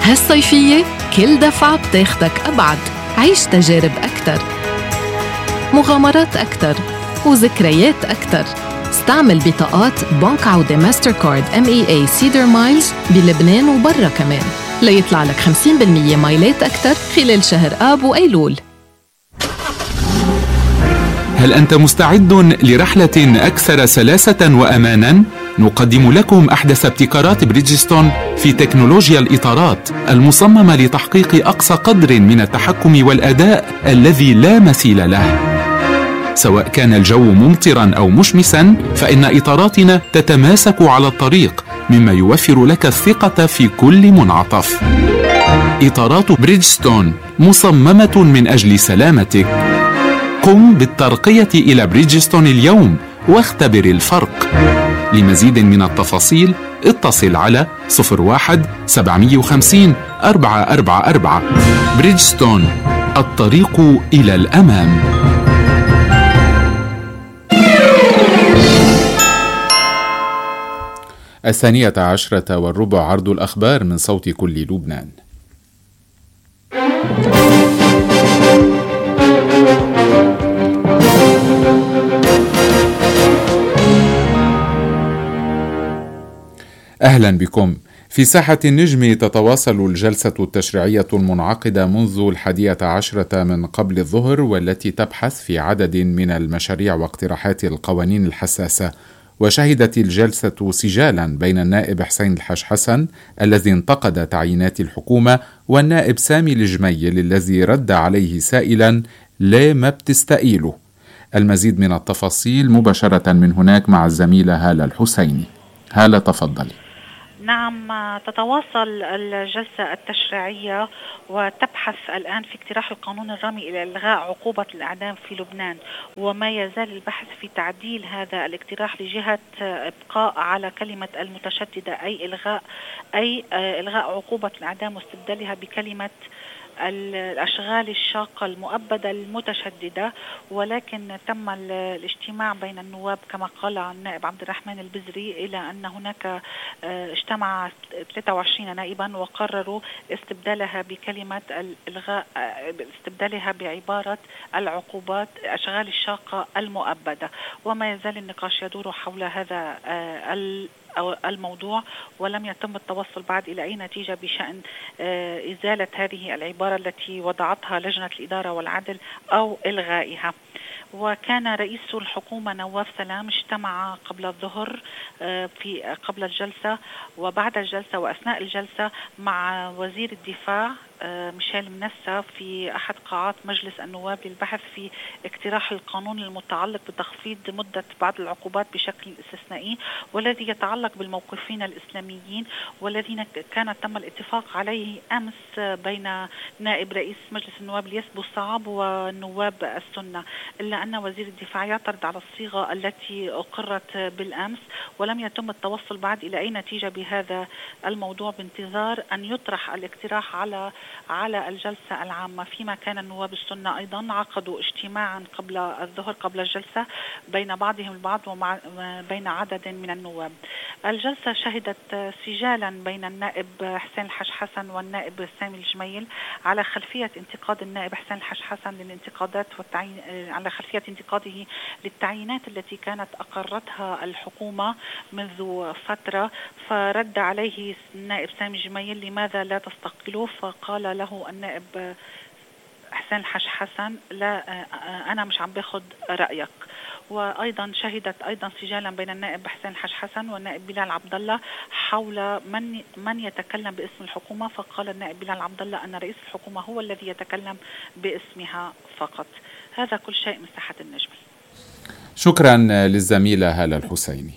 هالصيفية كل دفعة بتاخدك أبعد. عيش تجارب أكتر، مغامرات أكتر، وذكريات أكتر. استعمل بطاقات بنك عودة ماستر كارد MEA سيدر مايلز بلبنان وبرا كمان ليطلع لك 50% مايلات أكتر خلال شهر آب وأيلول. هل أنت مستعد لرحلة أكثر سلاسة وأماناً؟ نقدم لكم أحدث ابتكارات بريدجستون في تكنولوجيا الإطارات المصممة لتحقيق أقصى قدر من التحكم والأداء الذي لا مثيل له. سواء كان الجو ممطراً أو مشمساً، فإن إطاراتنا تتماسك على الطريق، مما يوفر لك الثقة في كل منعطف. إطارات بريدجستون مصممة من أجل سلامتك. قم بالترقية إلى بريدجستون اليوم واختبر الفرق. لمزيد من التفاصيل اتصل على 01-750-444. بريدجستون، الطريق إلى الأمام. 12:15 عرض الأخبار من صوت كل لبنان. أهلا بكم. في ساحة النجم تتواصل الجلسة التشريعية المنعقدة منذ 11 من قبل الظهر، والتي تبحث في عدد من المشاريع واقتراحات القوانين الحساسة. وشهدت الجلسة سجالا بين النائب حسين الحاج حسن الذي انتقد تعيينات الحكومة والنائب سامي الجميل الذي رد عليه سائلا: ليه ما بتستقيلوا؟ المزيد من التفاصيل مباشرة من هناك مع الزميلة هالة الحسيني. هالة، تفضل. نعم، تتواصل الجلسة التشريعية وتبحث الآن في اقتراح القانون الرامي إلى إلغاء عقوبة الإعدام في لبنان، وما يزال البحث في تعديل هذا الاقتراح لجهة إبقاء على كلمة المتشددة، أي إلغاء عقوبة الإعدام واستبدالها بكلمة الأشغال الشاقة المؤبدة المتشددة. ولكن تم الاجتماع بين النواب كما قال النائب عبد الرحمن البزري، إلى أن هناك اجتمع 23 نائبا وقرروا استبدالها بكلمة الإلغاء، استبدالها بعبارة العقوبات أشغال الشاقة المؤبدة. وما يزال النقاش يدور حول هذا الموضوع، ولم يتم التوصل بعد إلى أي نتيجة بشأن إزالة هذه العبارة التي وضعتها لجنة الإدارة والعدل أو إلغائها. وكان رئيس الحكومة نواف سلام اجتمع قبل الظهر قبل الجلسة وبعد الجلسة وأثناء الجلسة مع وزير الدفاع ميشيل منسى في أحد قاعات مجلس النواب للبحث في اقتراح القانون المتعلق بتخفيض مدة بعض العقوبات بشكل استثنائي، والذي يتعلق بالموقفين الإسلاميين، والذين تم الاتفاق عليه أمس بين نائب رئيس مجلس النواب الياس بوصعب ونواب السنة. إلا أن وزير الدفاع يعترض على الصيغة التي أقرت بالأمس، ولم يتم التوصل بعد إلى أي نتيجة بهذا الموضوع بانتظار أن يطرح الاقتراح على الجلسة العامة. فيما كان النواب السنة أيضا عقدوا اجتماعا قبل الظهر قبل الجلسة بين بعضهم البعض وبين عدد من النواب. الجلسة شهدت سجالا بين النائب حسين الحاج حسن والنائب سامي الجميل على خلفية انتقاد النائب حسين الحاج حسن للانتقادات على خلفية انتقاده للتعيينات التي كانت أقرتها الحكومة منذ فترة. فرد عليه النائب سامي الجميل: لماذا لا تستقيلوا؟ فقال له النائب حسين الحاج حسن: لا، أنا مش عم باخد رأيك. وأيضا شهدت أيضا سجالا بين النائب حسين الحاج حسن والنائب بلال عبد الله حول من يتكلم باسم الحكومة. فقال النائب بلال عبد الله أن رئيس الحكومة هو الذي يتكلم باسمها فقط. هذا كل شيء من ساحة النجم. شكرا للزميلة هالة الحسيني.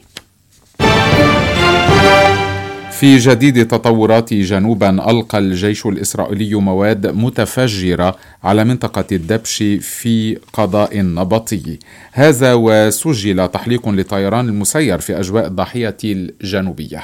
في جديد تطورات جنوبا، ألقى الجيش الإسرائيلي مواد متفجرة على منطقة الدبش في قضاء نبطي. هذا وسجل تحليق للطيران المسير في أجواء الضاحية الجنوبية.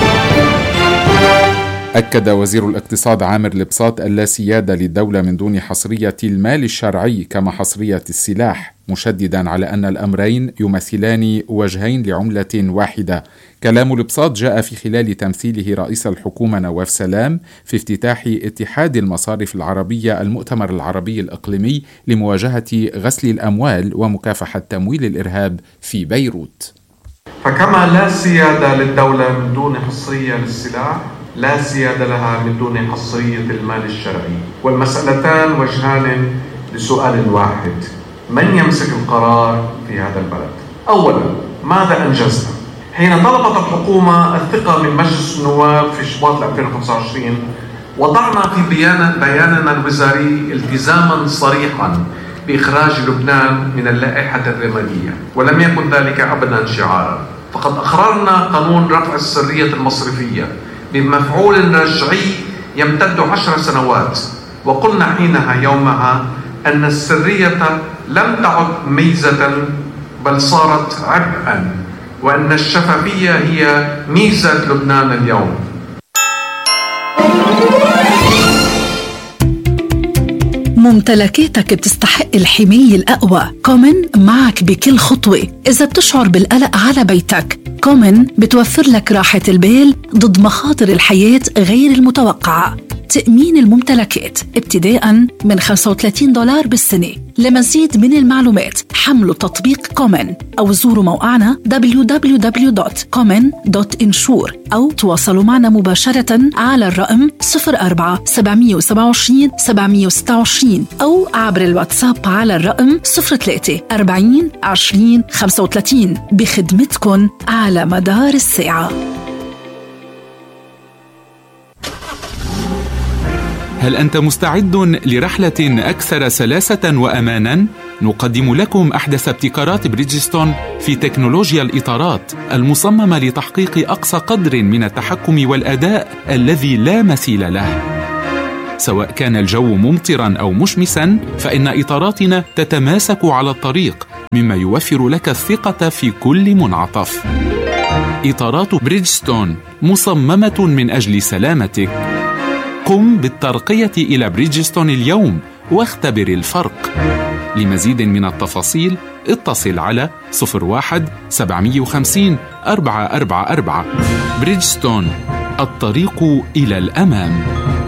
أكد وزير الاقتصاد عامر لبساط اللا سيادة للدولة من دون حصرية المال الشرعي كما حصرية السلاح، مشددا على أن الأمرين يمثلان وجهين لعملة واحدة. كلام البساط جاء في خلال تمثيله رئيس الحكومة نواف سلام في افتتاح اتحاد المصارف العربية، المؤتمر العربي الإقليمي لمواجهة غسل الأموال ومكافحة تمويل الإرهاب في بيروت. فكما لا سيادة للدولة من دون حصرية للسلاح، لا سيادة لها من دون حصرية المال الشرعي، والمسألتان وجهان لسؤال واحد: من يمسك القرار في هذا البلد؟ أولا، ماذا أنجزنا؟ حين طلبت الحكومة الثقة من مجلس النواب في شباط 2025 وضعنا في بياننا الوزاري التزاما صريحا بإخراج لبنان من اللائحة الرمادية، ولم يكن ذلك أبدا شعارا، فقد أقررنا قانون رفع السرية المصرفية بمفعول رجعي يمتد 10 سنوات، وقلنا حينها يومها أن السرية لم تعد ميزة بل صارت عبئا، وأن الشفافية هي ميزة لبنان اليوم. ممتلكاتك بتستحق الحماية الأقوى. كومن معك بكل خطوة. إذا بتشعر بالقلق على بيتك، كومن بتوفر لك راحة البال ضد مخاطر الحياة غير المتوقعة. تأمين الممتلكات ابتداءً من $35 بالسنة. لمزيد من المعلومات حملوا تطبيق كومن أو زوروا موقعنا www.common.insure أو تواصلوا معنا مباشرة على الرقم 04-727 726 أو عبر الواتساب على الرقم 03 40 20 35 بخدمتكن على مدار الساعة. هل أنت مستعد لرحلة أكثر سلاسة وأمانا؟ نقدم لكم أحدث ابتكارات بريدجستون في تكنولوجيا الإطارات المصممة لتحقيق أقصى قدر من التحكم والأداء الذي لا مثيل له. سواء كان الجو ممطرا أو مشمسا، فإن إطاراتنا تتماسك على الطريق، مما يوفر لك الثقة في كل منعطف. إطارات بريدجستون مصممة من أجل سلامتك. قم بالترقية إلى بريدجستون اليوم واختبر الفرق. لمزيد من التفاصيل اتصل على 01-750-444. بريدجستون، الطريق إلى الأمام.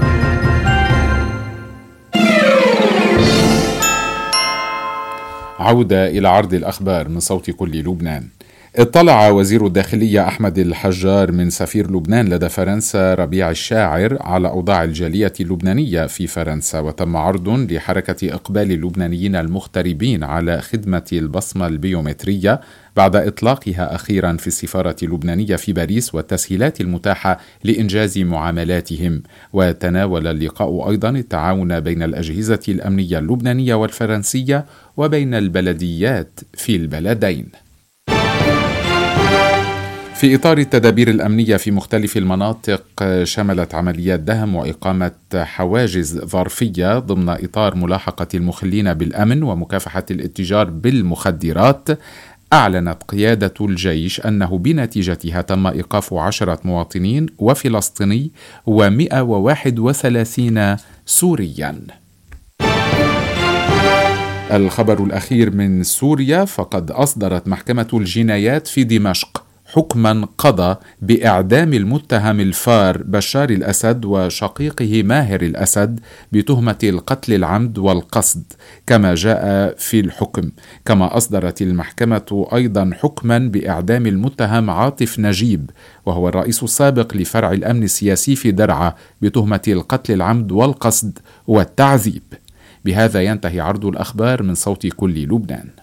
عودة إلى عرض الأخبار من صوت كل لبنان. اطلع وزير الداخلية أحمد الحجار من سفير لبنان لدى فرنسا ربيع الشاعر على أوضاع الجالية اللبنانية في فرنسا، وتم عرض لحركة إقبال اللبنانيين المغتربين على خدمة البصمة البيومترية بعد إطلاقها أخيرا في السفارة اللبنانية في باريس والتسهيلات المتاحة لإنجاز معاملاتهم. وتناول اللقاء أيضا التعاون بين الأجهزة الأمنية اللبنانية والفرنسية وبين البلديات في البلدين. في إطار التدابير الأمنية في مختلف المناطق، شملت عمليات دهم وإقامة حواجز ظرفية ضمن إطار ملاحقة المخلين بالأمن ومكافحة الاتجار بالمخدرات. أعلنت قيادة الجيش أنه بنتيجتها تم إيقاف 10 مواطنين وفلسطيني و131 سوريا. الخبر الأخير من سوريا، فقد أصدرت محكمة الجنايات في دمشق حكما قضى بإعدام المتهم الفار بشار الأسد وشقيقه ماهر الأسد بتهمة القتل العمد والقصد كما جاء في الحكم. كما أصدرت المحكمة أيضا حكما بإعدام المتهم عاطف نجيب وهو الرئيس السابق لفرع الأمن السياسي في درعا بتهمة القتل العمد والقصد والتعذيب. بهذا ينتهي عرض الأخبار من صوت كل لبنان.